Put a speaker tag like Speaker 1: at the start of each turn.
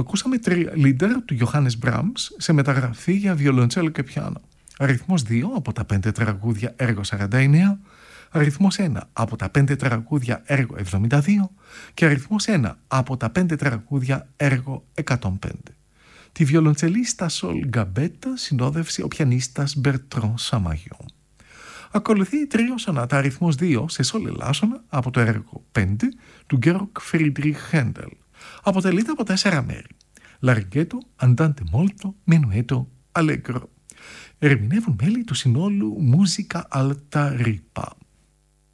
Speaker 1: Ακούσαμε τρία Lieder του Johannes Brahms σε μεταγραφή για βιολοντσέλο και πιάνο. Αριθμός 2 από τα 5 τραγούδια έργο 49, αριθμός 1 από τα 5 τραγούδια έργο 72 και αριθμός 1 από τα 5 τραγούδια έργο 105. Τη βιολοντσελίστα Sol Gambetta συνόδευσε ο πιανίστας Bertrand Samaillon. Ακολουθεί η τρίο σονάτα αριθμός 2 σε Sol ελάσσονα από το έργο 5 του Georg Friedrich Händel. Αποτελείται από 4 μέρη. Larghetto, Andante molto, Menuetto, Allegro. Ερμηνεύουν μέλη του συνόλου Musica Alta Ripa.